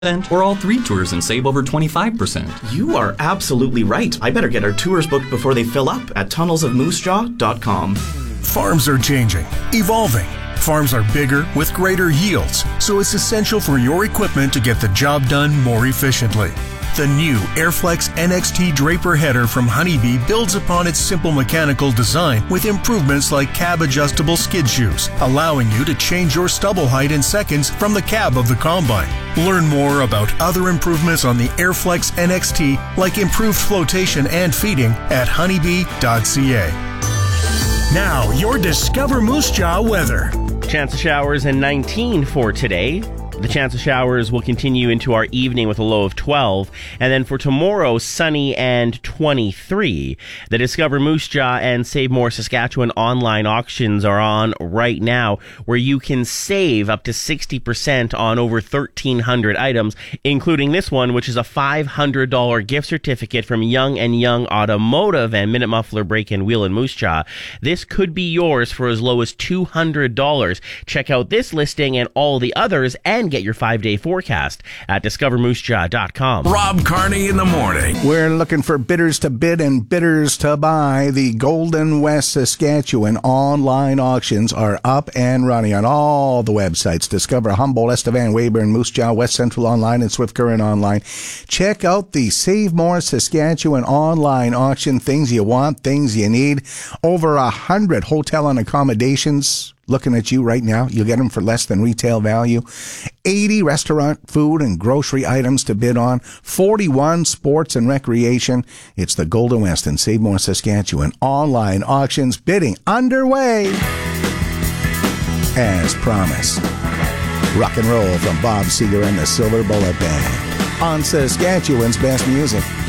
or all 3 tours and save over 25%. You are absolutely right. I better get our tours booked before they fill up at tunnelsofmoosejaw.com. Farms are changing, evolving. Farms are bigger with greater yields, so it's essential for your equipment to get the job done more efficiently. The new Airflex NXT Draper header from Honeybee builds upon its simple mechanical design with improvements like cab-adjustable skid shoes, allowing you to change your stubble height in seconds from the cab of the combine. Learn more about other improvements on the Airflex NXT, like improved flotation and feeding, at honeybee.ca. Now, your Discover Moose Jaw weather. Chance of showers and 19 for today. The chance of showers will continue into our evening with a low of 12. And then for tomorrow, sunny and 23. The Discover Moose Jaw and Save More Saskatchewan online auctions are on right now, where you can save up to 60% on over 1,300 items, including this one, which is a $500 gift certificate from Young & Young Automotive and Minute Muffler Brake and Wheel in Moose Jaw. This could be yours for as low as $200. Check out this listing and all the others and get your 5-day forecast at discovermoosejaw.com. Rob Carney in the morning. We're looking for bidders to bid and bidders to buy. The Golden West Saskatchewan online auctions are up and running on all the websites. Discover Humboldt, Estevan, Weyburn, Moose Jaw, West Central online, and Swift Current online. Check out the Save More Saskatchewan online auction. Things you want, things you need. Over 100 hotel and accommodations looking at you right now. You'll get them for less than retail value. 80 restaurant, food, and grocery items to bid on. 41 sports and recreation. It's the Golden West and Save More Saskatchewan online auctions. Bidding underway. As promised, rock and roll from Bob Seger and the Silver Bullet Band on Saskatchewan's best music.